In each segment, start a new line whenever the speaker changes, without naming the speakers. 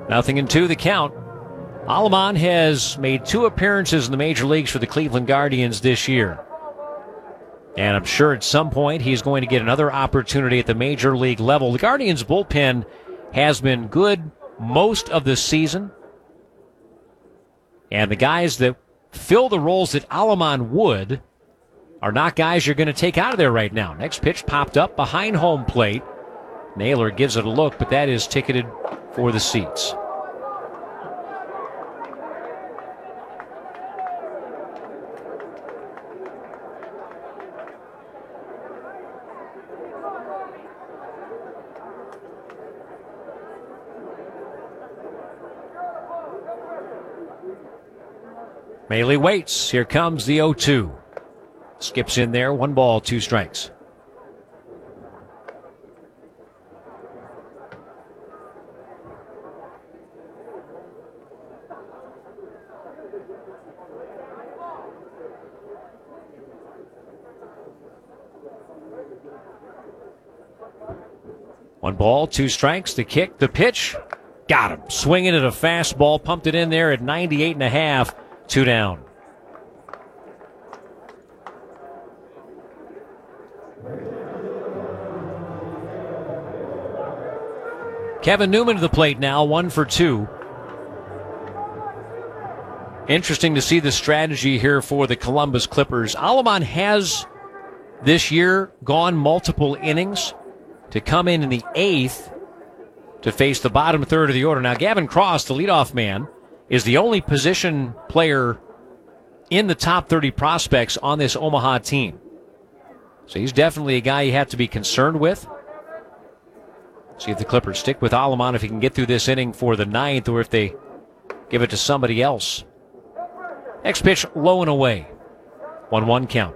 0-2 the count. Aleman has made 2 appearances in the major leagues for the Cleveland Guardians this year. And I'm sure at some point he's going to get another opportunity at the major league level. The Guardians' bullpen has been good most of the season. And the guys that fill the roles that Aleman would are not guys you're going to take out of there right now. Next pitch popped up behind home plate. Naylor gives it a look, but that is ticketed for the seats. Mahle waits. Here comes the 0-2. Skips in there. 1 ball, 2 strikes. One ball, 2 strikes. The kick, the pitch. Got him. Swinging at a fastball. Pumped it in there at 98.5. 2 down. Kevin Newman to the plate now, 1 for 2. Interesting to see the strategy here for the Columbus Clippers. Aleman has this year gone multiple innings to come in the 8th to face the bottom third of the order. Now, Gavin Cross, the leadoff man, is the only position player in the top 30 prospects on this Omaha team. So he's definitely a guy you have to be concerned with. See if the Clippers stick with Aleman if he can get through this inning for the 9th, or if they give it to somebody else. Next pitch, low and away. 1-1 count.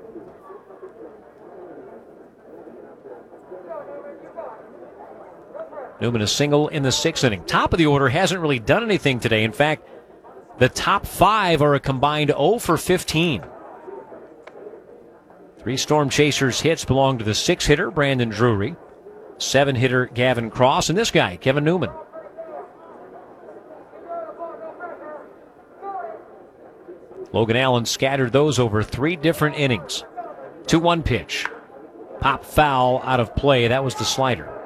Newman a single in the 6th inning. Top of the order hasn't really done anything today. In fact, the top 5 are a combined 0 for 15. 3 Storm Chasers hits belong to the 6-hitter, Brandon Drury. 7-hitter, Gavin Cross. And this guy, Kevin Newman. Logan Allen scattered those over 3 different innings. 2-1 pitch. Pop foul out of play. That was the slider.